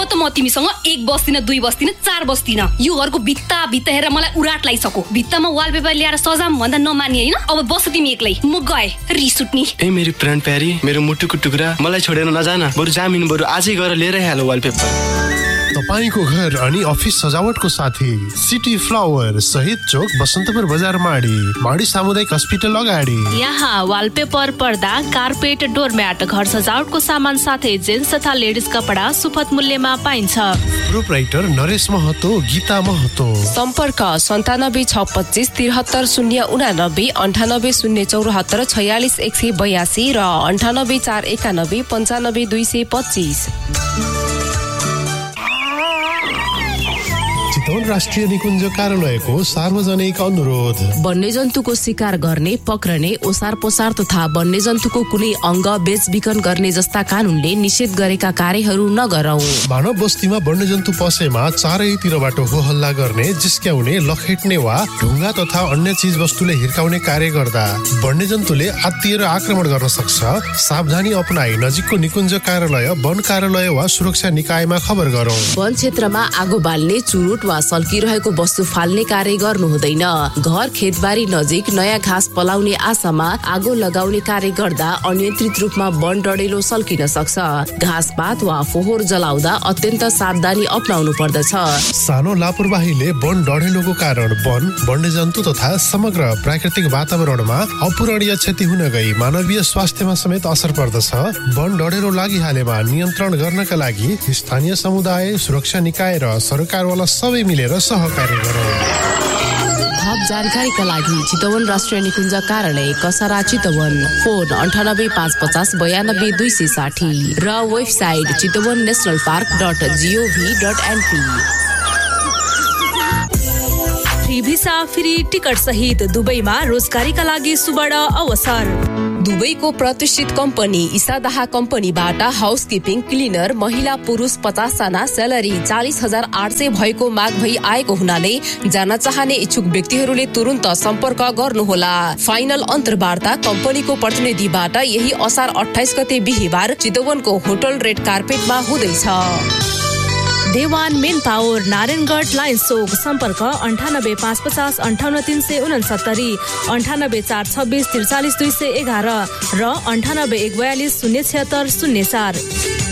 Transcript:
म तिमीसँग 1 बस्दिन 2 बस्दिन 4 बस्दिन। यो घरको भित्ता हेरेर मलाई उराट लागिसक्यो। भित्तामा वालपेपर ल्याएर सजाम भन्दा नमानी हैन। अब बस तिमी एक्लै, म गए रिस उठ्नी। ए मेरो प्राण प्यारी, मेरो मुटुको टुक्रा, मलाई छोडेर नजान। बरु जामिन बरु आजै गएर लिएर हाल वालपेपर। तपाईको घर अनि अफिस सजावटको साथी सिटी फ्लावर शहीद चोक बसन्तपुर बजार माडी सामुदायिक अस्पताल अगाडि। यहाँ वालपेपर, पर्दा, कार्पेट, डोरम्याट, घर सजावटको सामान साथै जेन्ट्स तथा लेडिज कपडा सुपथ मूल्यमा पाइन्छ। प्रोप्राइटर नरेश महतो, गीता महतो। सम्पर्क 97 625 73 089 98 074 46 182 र 98 491 95 225। चितवन राष्ट्रिय निकुञ्ज कार्यालयको सार्वजनिक अनुरोध। वन्यजन्तुको शिकार गर्ने, पक्रने, ओसार पोसार तथा वन्यजन्तुको कुनै अङ्ग बेचबिखन गर्ने जस्ता कानूनले निषेध गरेका कार्यहरू नगरौं। मानव बस्तीमा वन्यजन्तु पसेमा चारैतिरबाट हो हल्ला गर्ने, जिस्क्याउने, लखेट्ने वा ढुङ्गा तथा अन्य चीज वस्तुले हिर्काउने कार्य गर्दा वन्यजन्तुले आत्तिएर आक्रमण गर्न सक्छ। सावधानी अपनाई नजिकको निकुञ्ज कार्यालय, वन कार्यालय वा सुरक्षा निकायमा खबर गरौं। वन क्षेत्रमा आगो बाल्ने, चुरुट वा सल्किरहेको वस्तु फाल्ने कार्य गर्नु हुँदैन। घर खेतबारी नजिक नयाँ घाँस पलाउने आशामा आगो लगाउने कार्य गर्दा अनियन्त्रित रूपमा वन डढेलो सल्किन सक्छ। घाँसपात वा फोहोर जलाउँदा अत्यन्त सावधानी अपनाउनु पर्दछ। सानो लापरवाहीले वन डढेलोको कारण वन, वन्यजन्तु तथा समग्र प्राकृतिक वातावरणमा अपूरणीय क्षति हुन गई मानवीय स्वास्थ्यमा समेत असर पर्दछ। वन डढेलो लागिहालेमा नियन्त्रण गर्नका लागि स्थानीय समुदाय, सुरक्षा निकाय र सरकारवाला सबै मिलेर सहकार्य गरौँ। थप जानकारीका लागि चितवन राष्ट्रिय निकुञ्ज कार्यालय कसरा चितवन, फोन 98 550 92 260 र website chitawannationalpark.gov.np। Free visa, free ticket सहित दुबईमा रोजगारीका लागि सुवर्ण अवसर। दुबईको प्रतिष्ठित कम्पनी इसादाहा कम्पनीबाट हाउसकिपिङ, क्लिनर, महिला पुरुष 50 जना, स्यालेरी 40,800 भएको माग भई आएको हुनाले जान चाहने इच्छुक व्यक्तिहरूले तुरुन्त सम्पर्क गर्नुहोला। फाइनल अन्तर्वार्ता कम्पनीको प्रतिनिधिबाट यही असार 28 गते बिहीबार चितवनको होटल रेड कार्पेटमा हुँदैछ। Dewan main power, Narayangarh line चोक। सम्पर्क 98 550 58 369, 98 426 43 211 र 98 142 076 04।